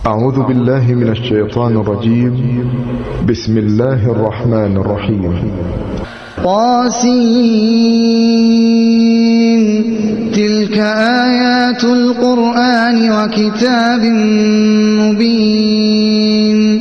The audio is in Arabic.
أعوذ بالله من الشيطان الرجيم. بسم الله الرحمن الرحيم. طاسين. تلك آيات القرآن وكتاب مبين.